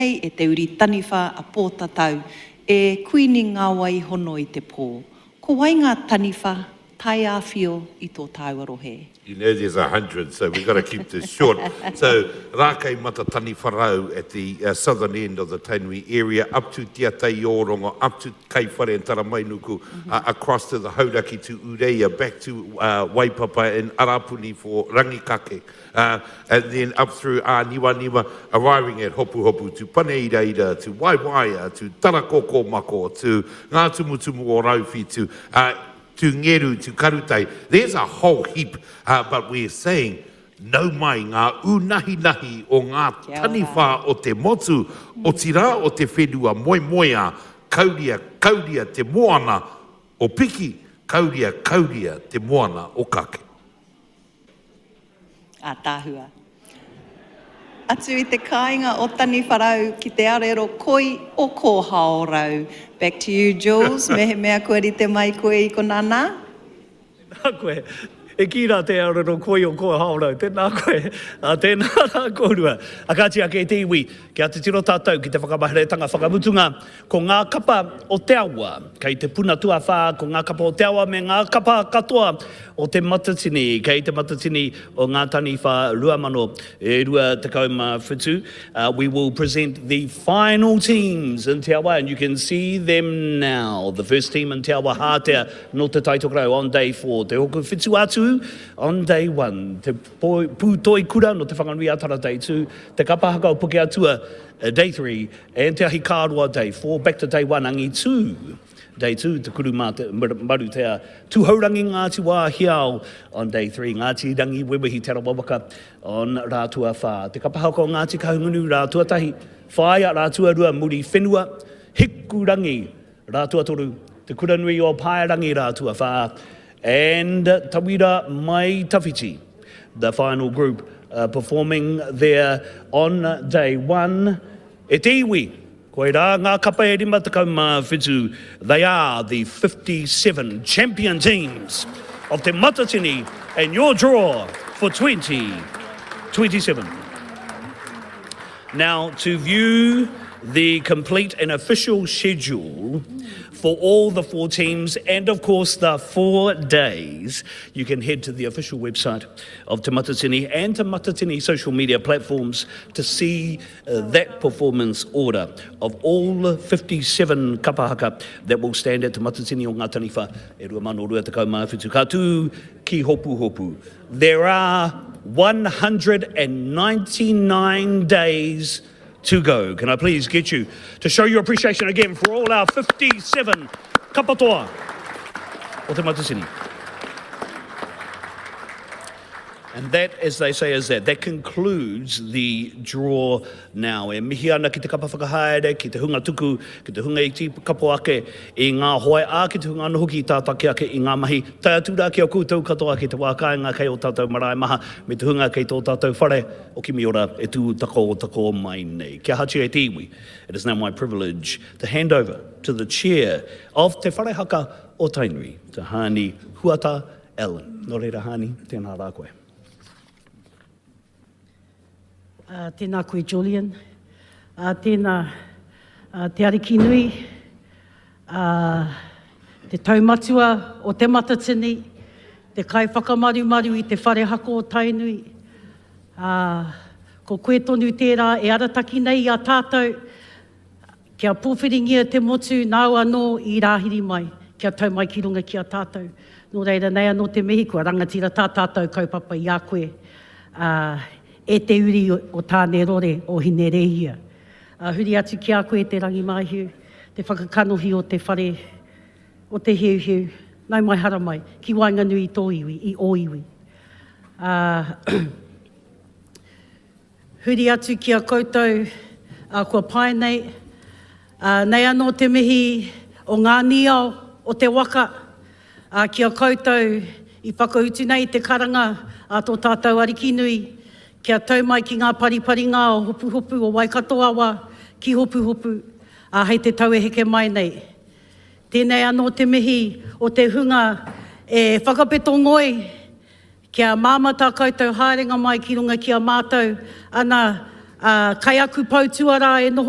e te uri taniwha a pōtatau, e kuini ngā wai hono i te pō. Ko wai ngā taniwha, tai āwhio i tō tāuarohe. You know there's 100, so we've got to keep this short. So, Rākei Matatani Wharau at the southern end of the Tainui area, up to Te Atai Orongo, up to Kaiwhare and Taramainuku, across to the Hauraki to Ureia, back to Waipapa and Arapuni for Rangikake, and then up through Niwa, arriving at Hopu Hopu to Paneiraira, to Waiwaia, to Tarakoko Mako, to Ngātumutumu o Rauwhi, to Ngeru, to Karutai. There's a whole heap, but we're saying, no mai ngā unahi o ngā taniwha o te motu, o tira o te whenua moia, kauria te moana o piki, kauria te moana o kake. A tāhua. Atu i te kāinga o Tani Wharau ki te arero koi o ko haorau. Back to you, Jules. Mehe mea koe ri te mai koe i ko nana. Nā koe, e ki rā te arero koi o ko haorau. Tēnā koe, tēnā rā kōrua. A kāti ake te iwi, ki a te tiro tātou ki te whakamaheretanga whakamutunga, ko ngā kapa o te awa, kei te puna tuawha, ko ngā kapa o te awa me ngā kapa katoa o te matatini, kei te matatini o ngā taniwha ruamano e rua te kauma whitu. We will present the final teams in Te Awa, and you can see them now. The first team in Te Awa Hātea no te Taitokerau on day 4. Te hoku whitu atu on day 1. Te pūtoi kura no te whanganui atara day 2. Te kapahaka o puke atua day 3. And te ahi kārua day 4. Back to day 1, angi 2. Day 2, te kuru maru te tūhaurangi Ngāti Wā Hiao on day 3. Ngāti Rangi Wewehi Te Rawawaka on Rātua Whā. Te kapahaka o Ngāti Kahungunu Rātua Tahi. Whāia Rātua Rua Muri Whenua. Hiku Rangi Rātua Toru. Te kuranui o Paerangi Rātua Whā. And Tawira Mai Tawhiti, the final group performing there on day 1. E te iwi. Koe rā, ngā kapa e rima takau mā whitu. They are the 57 champion teams of Te Matatini and your draw for 2027. Now, to view the complete and official schedule for all the 4 teams and, of course, the 4 days, you can head to the official website of Te Matatini and Te Matatini social media platforms to see that performance order of all 57 kapahaka that will stand at Te Matatini o Ngā Taniwha e rua mano rua te kaumā whitu. Ka tū ki hopu hopu. There are 199 days to go. Can I please get you to show your appreciation again for all our 57 kapatoa o Te Matatini. And that, as they say, is that. That concludes the draw now. E mihi ana ki te kapa whakahaere, ki te hunga tuku, ki te hunga i ti kapo ake, i ngā hoe a ki te hunga anoho ki tātake ake i ngā mahi. Tai atura ki o kūtau katoa ki te wākainga kei o tātou marae maha, me te hunga kei tō tātou whare, o ki miora e tū tako mai nei. Kia hachi e te iwi. It is now my privilege to hand over to the chair of Te Whare Haka o Tainui, Te Hani Huata Ellen. Nō reira Hani, tēnā rā koe. Tēnā koe Julian, tēnā te ariki nui, te taumatua o Te Matatini, te kai whakamaru i te whare hako o Tainui. Ko koe tonu tērā e arataki nei a tātou, kia pōwhiringia te motu nāu anō i rāhiri mai, kia tau mai ki runga ki a tātou. Nō reira nei anō te mihi, kua rangatira tātou kaupapa i a koe. E te uri o tāne rore o hine rehia. Huri atu ki a koe te rangi mahiu, te whakakanohi o te whare, o te hiu, nai mai hara mai, ki wainganui i tō iwi, i o iwi. Huri atu ki a koutou, kua pai nei, nei anō te mihi o ngā niao o te waka, ki a koutou i whakautu nei te karanga a tō tātou ariki nui, kia tau mai ki ngā paripari ngā o hopu hopu o Waikatoawa, ki hopu hopu, hei te tau e heke mai nei. Tēnei anō te mihi o te hunga e whakapeto ngoi, kia māmata koutou haerenga mai ki runga ki a mātou, ana kai aku pautuara e noho